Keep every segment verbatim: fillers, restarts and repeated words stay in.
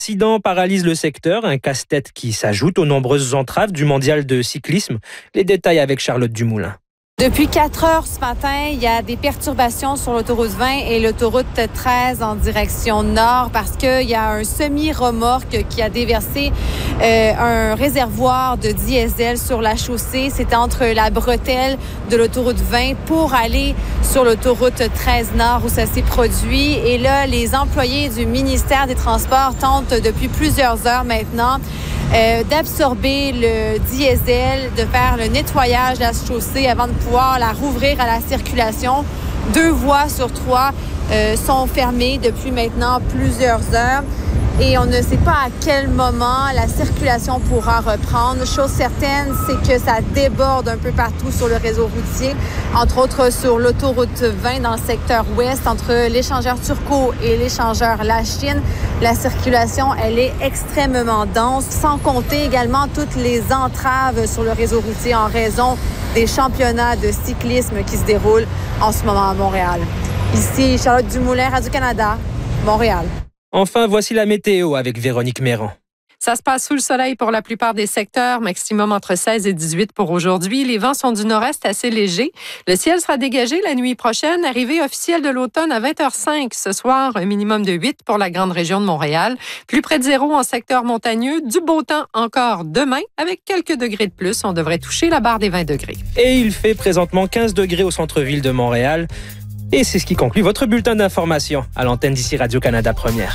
L'accident paralyse le secteur, un casse-tête qui s'ajoute aux nombreuses entraves du mondial de cyclisme. Les détails avec Charlotte Dumoulin. Depuis quatre heures ce matin, il y a des perturbations sur l'autoroute vingt et l'autoroute treize en direction nord parce qu'il y a un semi-remorque qui a déversé euh, un réservoir de diesel sur la chaussée. C'est entre la bretelle de l'autoroute vingt pour aller sur l'autoroute treize nord où ça s'est produit. Et là, les employés du ministère des Transports tentent depuis plusieurs heures maintenant Euh, d'absorber le diesel, de faire le nettoyage de la chaussée avant de pouvoir la rouvrir à la circulation. Deux voies sur trois euh, sont fermées depuis maintenant plusieurs heures et on ne sait pas à quel moment la circulation pourra reprendre. Chose certaine, c'est que ça déborde un peu partout sur le réseau routier, entre autres sur l'autoroute vingt dans le secteur ouest, entre l'échangeur Turcot et l'échangeur La Chine. La circulation, elle est extrêmement dense, sans compter également toutes les entraves sur le réseau routier en raison des championnats de cyclisme qui se déroulent en ce moment à Montréal. Ici, Charlotte Dumoulin, Radio-Canada, Montréal. Enfin, voici la météo avec Véronique Méran. Ça se passe sous le soleil pour la plupart des secteurs, maximum entre seize et dix-huit pour aujourd'hui. Les vents sont du nord-est assez légers. Le ciel sera dégagé la nuit prochaine. Arrivée officielle de l'automne à vingt heures cinq ce soir, un minimum de huit pour la grande région de Montréal. Plus près de zéro en secteur montagneux. Du beau temps encore demain, avec quelques degrés de plus. On devrait toucher la barre des vingt degrés. Et il fait présentement quinze degrés au centre-ville de Montréal. Et c'est ce qui conclut votre bulletin d'information à l'antenne d'ici Radio-Canada Première.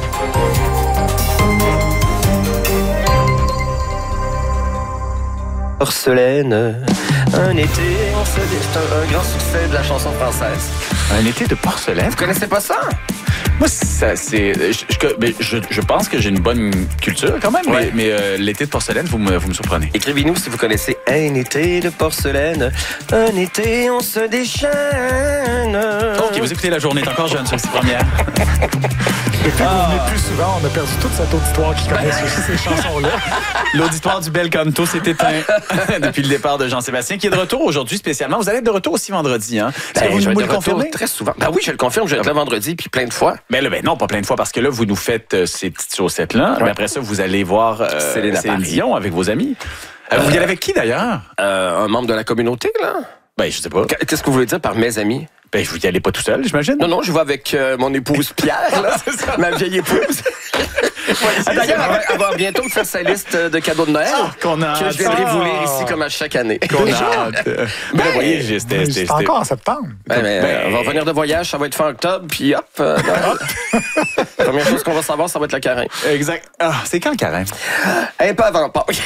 Porcelaine, un été, on se dit, c'est un, un grand succès de la chanson française. Un été de porcelaine? Vous connaissez pas ça? Moi, ça, c'est, je, je, je, je pense que j'ai une bonne culture quand même, ouais. mais, mais euh, l'été de porcelaine, vous me, vous me surprenez. Écrivez-nous si vous connaissez un été de porcelaine, un été, on se déchaîne. OK, vous écoutez La Journée est encore jeune sur ces premières. Et puis, ah. vous venez plus souvent, on a perdu toute cette auditoire qui connaît aussi ces chansons-là. L'auditoire du Bel Canto s'est éteint depuis le départ de Jean-Sébastien, qui est de retour aujourd'hui spécialement. Vous allez être de retour aussi vendredi, hein? Est-ce ben, que vous je nous vais le de confirmez? Très souvent. Ben oui, je le confirme, je vais être là vendredi, puis plein de fois. Ben là, ben non, pas plein de fois, parce que là, vous nous faites euh, ces petites chaussettes-là. Ouais. Mais après ça, vous allez voir euh, Céline, Céline Dion avec vos amis. Euh, vous y allez avec qui, d'ailleurs? Euh, un membre de la communauté, là. Ben, je sais pas. Qu'est-ce que vous voulez dire par mes amis? Ben, vous y allez pas tout seul, j'imagine? Non, non, je vais avec euh, mon épouse Pierre, là, ça, ma vieille épouse. Ouais, d'ailleurs, elle va bientôt me faire sa liste de cadeaux de Noël ah, qu'on a que je viendrai vous lire ici comme à chaque année. Qu'on a hâte. Ben, ben, vous voyez, j'ai, c'était, c'est c'était, encore en septembre. Ben, ben, ben, on va revenir de voyage, ça va être fin octobre, puis hop. Euh, la première chose qu'on va savoir, ça va être le carême. Exact. Ah, c'est quand le carême? Un peu avant Pâques.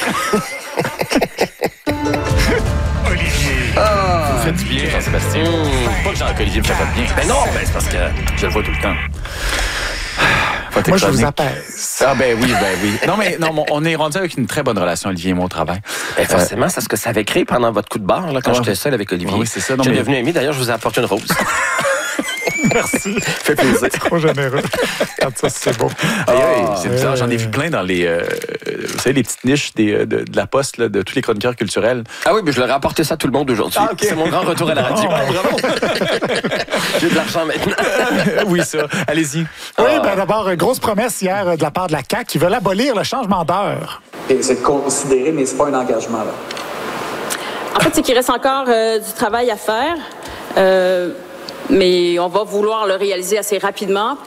Ah, vous faites du bien, Jean-Sébastien. Mmh. Pas que Jean-Olivier me fait pas de bien. Ben non, ben c'est parce que je le vois tout le temps. Moi, je vous apaise. Ah ben oui, ben oui. Non, mais non, on est rendu avec une très bonne relation, Olivier et moi, au travail. Ben forcément, euh, c'est ce que ça avait créé pendant votre coup de barre, là, quand ouais. j'étais seul avec Olivier. Oui, c'est ça. Non, J'ai mais... devenu ami. D'ailleurs, je vous ai apporté une rose. Merci. Fait plaisir. C'est trop généreux. Ça, c'est beau. Ah, oh, c'est bizarre. Euh... J'en ai vu plein dans les, euh, vous savez, les petites niches des, de, de la poste, là, de tous les chroniqueurs culturels. Ah oui, mais je leur ai apporté ça à tout le monde aujourd'hui. Ah, okay. C'est mon grand retour à la radio. Oh, bravo. J'ai de l'argent maintenant. Oui, ça. Allez-y. Oui, ah. ben d'abord, grosse promesse hier de la part de la C A Q qui veulent abolir le changement d'heure. Et c'est considéré, mais c'est pas un engagement, là. En fait, c'est qu'il reste encore euh, du travail à faire. Euh, Mais on va vouloir le réaliser assez rapidement.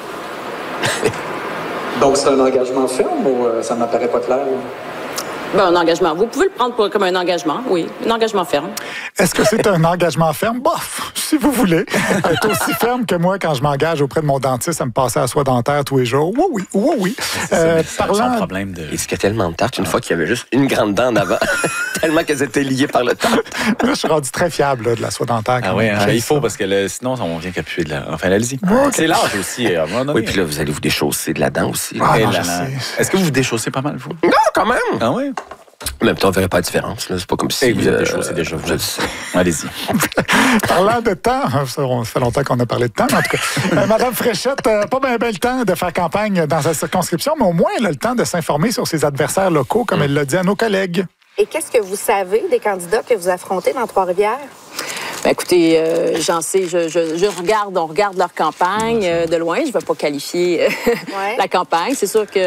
Donc, c'est un engagement ferme ou euh, ça ne m'apparaît pas clair? Ben, un engagement. Vous pouvez le prendre pour, comme un engagement, oui. Un engagement ferme. Est-ce que c'est un engagement ferme? Bof, si vous voulez. C'est aussi ferme que moi quand je m'engage auprès de mon dentiste à me passer à la soie dentaire tous les jours. Oui, oui, oui, oui. C'est euh, ça, parlant... un problème de... Il y a tellement de tartes, une fois qu'il y avait juste une grande dent en avant, tellement qu'elles étaient liées par le temps. Là, je suis rendu très fiable là, de la soie dentaire. Ah oui, hein, il faut, parce que là, sinon, on vient capuer de la... Enfin, allez-y. Okay. C'est l'âge aussi. À un moment donné. Oui, puis là, vous allez vous déchausser de la dent aussi. Ah, non, là, est-ce que vous vous déchaussez pas mal, vous? Non, quand même. Ah oui? En même temps, on ne verrait pas la différence. Là. C'est pas comme si... Et vous êtes déchaussé déjà. Vous êtes... Allez-y. Parlant de temps, ça fait longtemps qu'on a parlé de temps, en tout cas. Euh, Madame Fréchette n'a pas bien ben le temps de faire campagne dans sa circonscription, mais au moins, elle a le temps de s'informer sur ses adversaires locaux, comme mmh. elle l'a dit à nos collègues. Et qu'est-ce que vous savez des candidats que vous affrontez dans Trois-Rivières? Ben, écoutez, euh, j'en sais, je, je, je regarde, on regarde leur campagne euh, de loin. Je ne vais pas qualifier euh, ouais. la campagne. C'est sûr que